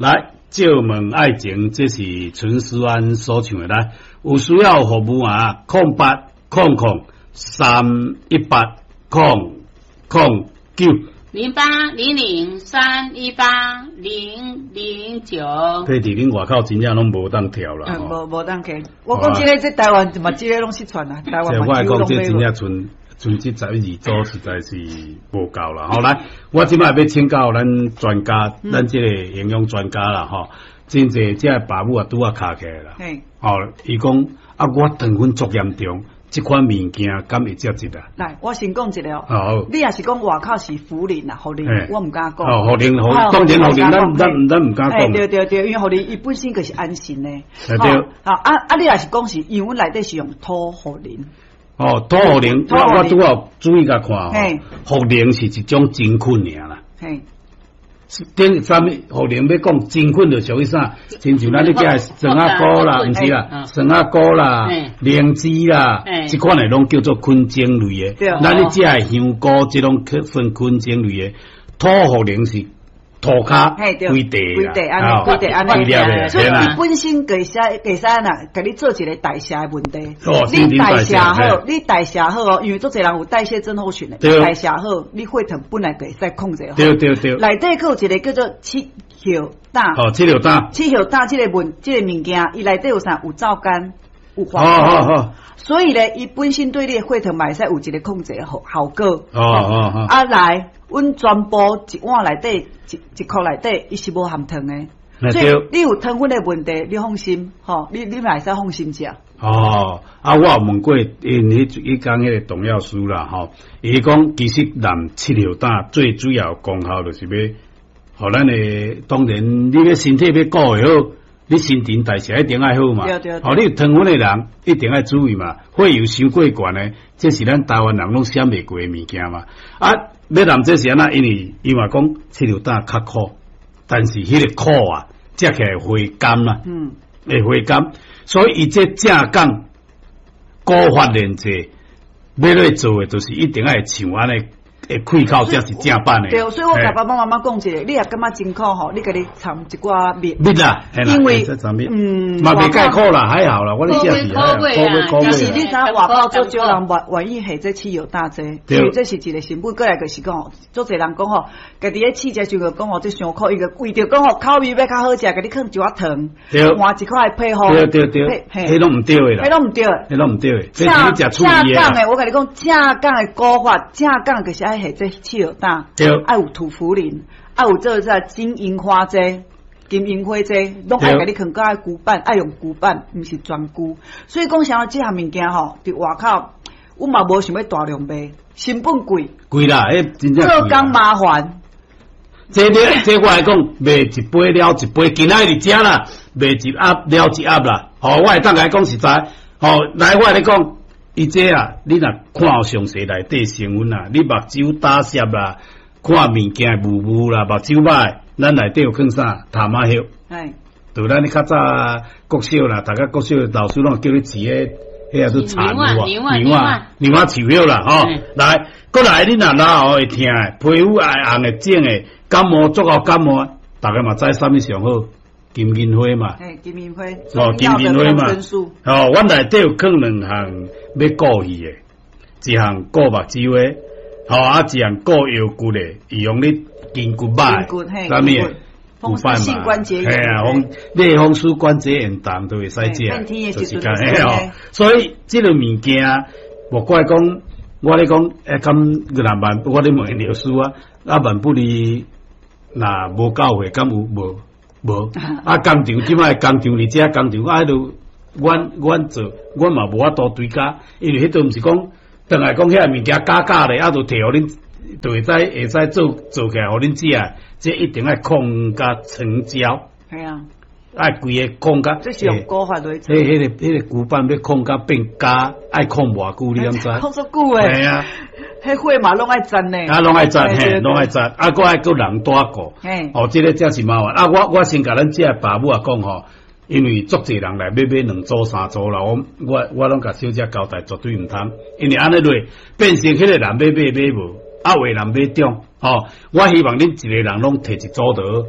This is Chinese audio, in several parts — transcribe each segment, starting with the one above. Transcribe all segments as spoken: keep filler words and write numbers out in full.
来，借问爱情，这是陈思安所唱的。来，有需要服务啊，空八空空三一八空空九零八零零三一八零零九。 这伫恁外口真正拢无当跳啦， 嗯，无无当去。我讲这个在台湾嘛，这个拢失传啦，台湾嘛几乎拢没有。这真正存存这十一二组实在是无够啦。好，来，我即摆要请教咱专家， 嗯、 咱这个营养专家啦，吼，真济这爸母啊拄啊卡起来啦。嘿，哦，伊讲啊，我糖分足严重。这款物件敢会接受啊？ 来，我先讲一个哦。 哦。 你也是讲外口是茯苓啦，茯苓，我唔敢讲。 哦，茯苓，茯当然茯苓，咱咱咱唔敢讲。 哎，对对对，因为茯苓伊本身就是安神的。 对。 啊啊啊！你也是讲是，因为内底是用土茯苓。 哦，土茯苓，我我拄好注意甲看吼，茯苓是一种真菌尔啦。嘿。顶啥物茯苓要讲真菌就属于啥？亲像咱你家酸仔菇啦，毋是啦，酸仔菇啦、灵芝啦，即款诶拢叫做菌精类诶。咱你食诶香菇，即种分菌精类诶。土茯苓是土骹规地规地安尼，规地安尼。所以你本身给啥给啥呐？给你做一个代谢问题。哦，你代谢好，你代谢好哦，因为做侪人有代谢症候群诶。代谢好，你血糖本来可以再控制好。 对对对。 内底佫有一个叫做七hiệu胆。 哦，七hiệu膽。 七hiệu膽，即個物，即、這個物件，伊內底有啥？有皂苷，有黃酮。哦哦哦。 所以咧，伊本身對你的血糖嘛，使有一個控制好效果。 哦哦哦。 啊來，阮全部一碗內底，一一箍內底，伊是無含糖的。所以你有糖分的問題，你放心，吼，你你嘛會使放心食。 哦，啊，我有問過，因迄伊講迄個童藥師啦，吼，伊講其實咱七hiệu膽最主要功效就是要，互咱誒，當然你嘅身體要顧會好，你新陳代謝一定愛好嘛。 對對對。 哦，你有糖分誒人一定愛注意嘛，血油傷過懸誒，這是咱台灣人攏閃袂過誒物件嘛。啊，要談這是安那，因為伊嘛講七hiệu膽較苦，但是迄個苦啊，食起來會甘啦。嗯。會會甘。所以伊這正講古法練者要來做誒，就是一定愛像安尼誒開口才是正版誒。 對，所以我甲爸爸媽媽講一個，你也感覺真苦吼，你家己摻一寡蜜。 蜜啦， 因為嗯，嘛袂介苦啦，還好啦，我咧食是還好，苦味苦味。 但是你知外口做少人願願意下這汽油大劑，所以這是一個成本。過來就是講，做儕人講吼，家己咧試食時陣講吼，這傷苦，伊個為着講吼口味要較好食，家己囥一寡糖，換一塊配方。 對對對，迄攏毋對誒啦， 迄攏毋對， 迄攏毋對誒。 正正港誒，我甲你講，正港誒古法，正港就是愛下這汽油大，愛有土茯苓，愛有這個金銀花劑。金銀花劑，攏愛甲你囥個愛舊版，愛用舊版，毋是全舊。所以講像即項物件吼，佇外口，我嘛無想要大量賣，成本貴。 貴啦，誒，真正貴。 做工麻煩。 這啲，這我來講，賣一杯了一杯，今仔日食啦，賣一盒了一盒啦。吼，我會當來講實在，吼，來我來講，伊這啊，你若看詳細內底成分啊，你目睭打澀啦，看物件霧霧啦，目睭歹。咱內底有囥啥塔馬葉，係，就咱你較早國小啦，大家國小老師攏叫你試迄，迄個都殘喎，牛啊牛啊牛啊樹葉啦，吼，來，過來你若老後會聽誒，皮膚愛紅誒整誒，感冒足夠感冒，大家嘛知啥物上好，金銀花嘛， 係金銀花， 哦金銀花嘛，哦，阮內底有囥兩項要顧伊誒，一項顧目睭誒，吼啊一項顧腰骨誒，伊用你。筋骨歹，啥物？骨敗嘛，係啊，風類風濕關節炎淡都會使食，就是咁樣哦。所以這個物件，莫怪講，我咧講，誒咁個人萬，我咧問老師啊，啊萬不離，嗱無教會，咁有無無？啊工廠即擺工廠，你遮工廠，啊都，阮阮做，阮嘛無法度對價，因為迄都毋是講，當來講遐物件假假咧，啊都摕互恁。就會使會使做做起來，互恁知啊！這一定愛控甲成膠，係啊，愛規個控甲。這是用古法來做。迄迄個迄個骨板要控甲變膠，愛控偌久，你敢知？控足久誒。係啊，迄血嘛攏愛賺呢。啊，攏愛賺嘿，攏愛賺。啊，佫愛佫人帶過。嘿。哦，這個真是麻煩。啊，我我先甲咱這爸母啊講吼，因為足濟人來買買兩組三組啦，我我我攏甲小姐交代，絕對毋通，因為安尼落變成迄個人買買買無。啊，為人買中，吼、哦！我希望恁一個人攏摕一組得，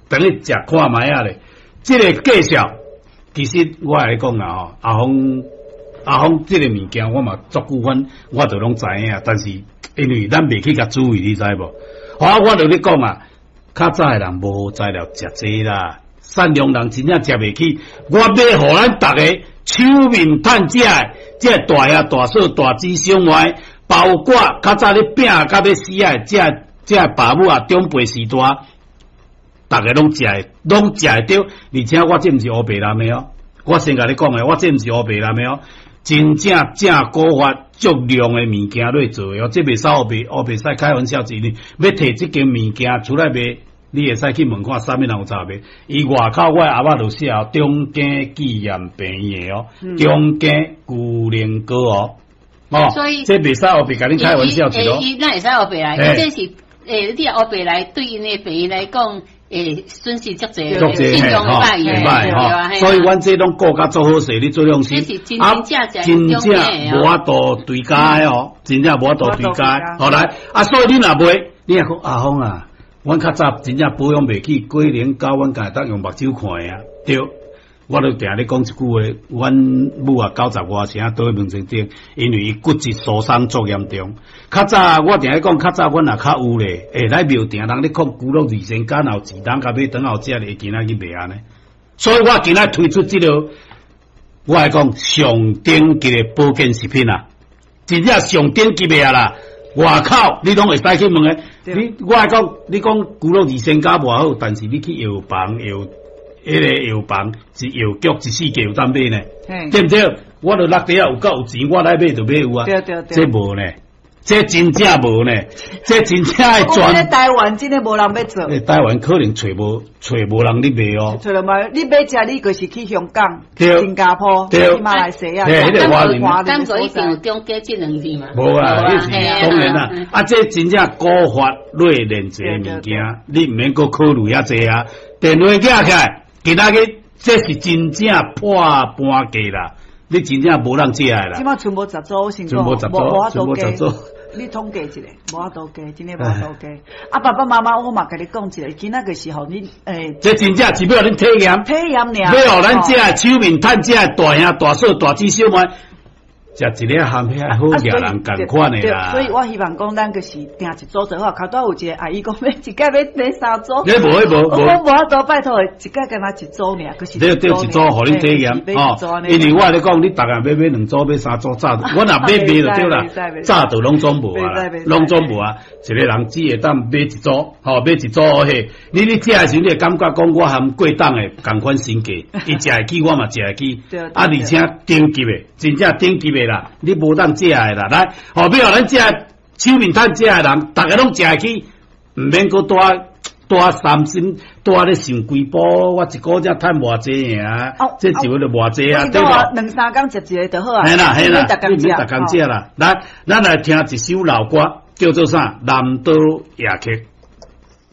等于食看卖啊咧。这个介绍，其实我来讲啊，吼，阿峰阿峰这个物件，我嘛足久番我都拢知影，但是因为咱未去甲注意，你知无？好，我就咧讲啊，较早诶人无材料食这啦，善良人真正食袂起。我要互咱逐个手面趁食诶，这大呀大嫂大姊兄妹，包括较早咧拼甲要死诶，这这爸母啊长辈时代。大家拢食诶，拢食会着，而且我这毋是黑白蓝诶哦，我先甲你讲诶，我这毋是黑白蓝诶哦，真正正古法足量诶物件来做诶哦，这袂使黑白黑白使开玩笑之呢，要摕即件物件出来卖，你会使去问看啥物人有差卖。伊外口我阿嬷就写哦，中间纪念病院哦，嗯、中间古灵阁哦，哦，所以这袂使黑白甲你开玩笑之咯。 伊那会使黑白来，这是诶，你黑白来对因诶病来讲。诶，损失足济， 足济信用歹歹吼，所以阮这拢顾甲做好势，你做良心， 啊， 真正无法度对家诶哦，真正无法度对家。好来，啊，所以你若买，你若讲阿峰啊，阮较早真正保养袂起，过年到阮家当用目睭看诶啊，对。我都定咧讲一句话，阮母啊九十外岁倒喺门前顶，因为伊骨质疏松足严重。较早我定咧讲，较早阮也较有咧，会来庙埕人咧讲古乐二仙干后子弹甲尾等后食咧，今仔去卖安尼。所以我今仔推出即个，我来讲上顶级嘅保健食品啊，真正上顶级嘅啊啦。外口你拢会使去问诶，你我来讲，你讲古乐二仙干无好，但是你去药房药。迄个药房是药局一四季有当买呢，对不对？我著落地啊有够有钱，我来买就买有啊。 对对对， 这无呢，这真正无呢，这真正爱赚。 在台湾真诶无人要做。 台湾可能找无找无人咧卖哦。 找了嘛，你买食你就是去香港、新加坡、去马来西亚， 对，迄个华人。 感觉一定有中间这两字嘛。 无啊，迄是当然啦。啊，这真正古法内练这物件，你毋免搁考虑遐济啊。电话寄起来。其他个这是真正破半价啦，你真正无人借啦。 即马全部十组，先讲，全部十组，全部十组。 你统计一下，无法度计，真诶无法度计。啊，爸爸妈妈，我嘛甲你讲一下，今仔个时候你诶， 这真正是要互恁体验， 体验尔， 要互咱这手面趁这大兄大嫂大姊小妹。食一个含遐好野人共款诶啦， 所以我希望讲咱个是订一组做好，靠多有一个阿姨讲要一个要买三组， 你无无无， 我无法度拜托，一个干嘛一组尔，可是你对一组互恁体验哦，因为我咧讲，你逐个要买两组买三组早，我若买买就对啦，早就拢总无啊，拢总无啊，一个人只会当买一组，吼买一组嘿，你你食诶时，你会感觉讲我含过档诶共款身价，伊食会起，我嘛食会起，啊而且顶级诶，真正顶级诶。你无当食诶啦，来，后壁互咱食手面趁食诶人，逐个拢食会起，毋免搁多多担心，多咧想几步，我一个只趁偌济啊，这就咧偌济啊，对吧？ 两三工食一个就好啊， 系啦系啦，你免逐工食啦。来，咱来听一首老歌，叫做啥？南岛夜曲。